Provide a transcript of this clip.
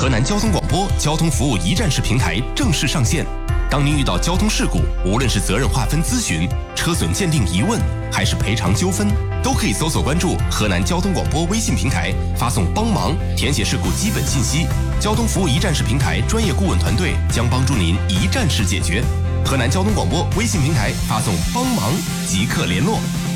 河南交通广播交通服务一站式平台正式上线。当您遇到交通事故，无论是责任划分咨询、车损鉴定疑问，还是赔偿纠纷，都可以搜索关注河南交通广播微信平台，发送帮忙，填写事故基本信息，交通服务一站式平台专业顾问团队将帮助您一站式解决。河南交通广播微信平台发送帮忙即刻联络。